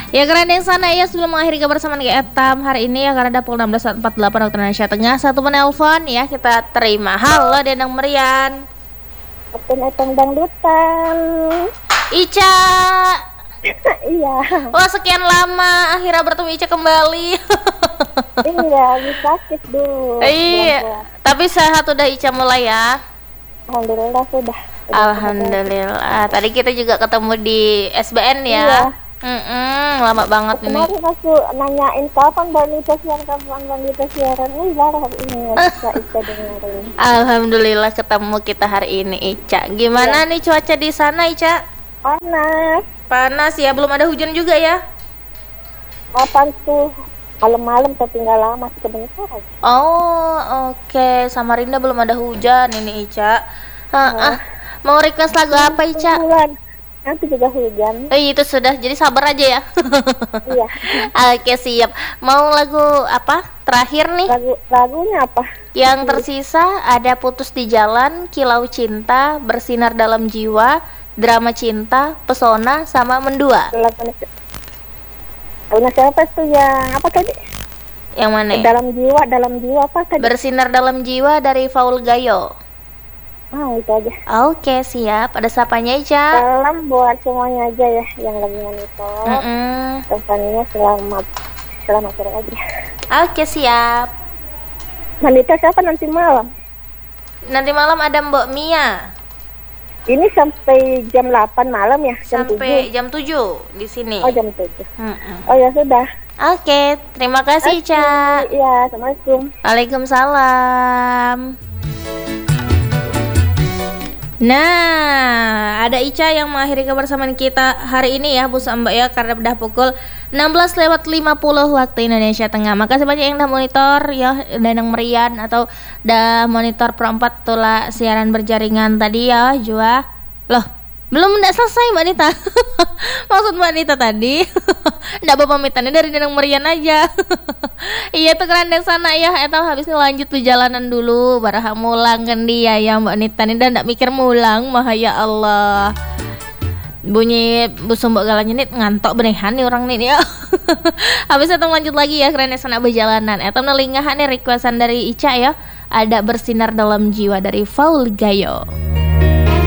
Ya keren yang sana ya, sebelum mengakhiri kebersamaan Etam hari ini ya, karena ada pukul 16.48 waktu Indonesia Tengah. Satu menelpon ya, kita terima. Halo Denang Merian. Etong dangdutan. Ica. Iya. Wah sekian lama akhirnya bertemu Ica kembali. Iya, habis sakit dulu. Iya. Tapi sehat udah Ica mulai ya. Alhamdulillah sudah. Alhamdulillah. Tadi kita juga ketemu di SBN ya. Iya. Lama banget ini. Kemarin aku nanyain kapan Mbak Nita siaran. Ini baru hari ini bisa Ica dengerin. Alhamdulillah ketemu kita hari ini Ica. Gimana nih cuaca di sana Ica? Panas. Panas ya, belum ada hujan juga ya? Kapan tuh? Malam-malam tapi nggak lama sebentar aja. Oh, oke. Samarinda belum ada hujan ini Ica. Mau request lagu apa Ica? Bulan. Nanti juga hujan. Itu sudah, jadi sabar aja ya. Iya. Oke siap. Mau lagu apa? Terakhir nih. Lagunya apa? Yang tersisa ada Putus di Jalan, Kilau Cinta, Bersinar Dalam Jiwa, Drama Cinta, Pesona, sama Mendua. Lagunya siapa tuh yang apa tadi? Yang mana? Dalam jiwa apa tadi? Bersinar Dalam Jiwa dari Faul Gayo. Itu aja. Oke siap. Ada sapanya Ica. Salam buat semuanya aja ya yang lagi monitor. Tempatnya selamat sore aja. Oke siap. Manita siapa nanti malam? Nanti malam ada Mbok Mia. Ini sampai jam 8 malam ya? Sampai jam 7 di sini. Oh jam 7. Oh ya sudah. Oke, terima kasih Ica. Iya, assalamualaikum. Waalaikumsalam. Nah, ada Ica yang mengakhiri kebersamaan kita hari ini ya Bu Mbak ya, karena udah pukul 16.50 waktu Indonesia Tengah. Makasih banyak yang udah monitor ya, Danang Merian atau udah monitor perempat tula siaran berjaringan tadi ya, Jua. Loh, belum enggak selesai Mbak Nita. Maksud Mbak Nita tadi enggak pamitannya dari Danang Merian aja. Iya tuh keren yang sana ya. Eta habis ini lanjut perjalanan dulu, baraha mulang kan dia ya Mbak Nita nih, dan enggak mikir mulang mah ya Allah. Bunyi busung mbok galanya nih ngantok benehan nih orang nih ya. Habis itu lanjut lagi ya, keren yang sana perjalanan. Eta melingahan nih requestan dari Ica ya. Ada Bersinar Dalam Jiwa dari Faul Gayo.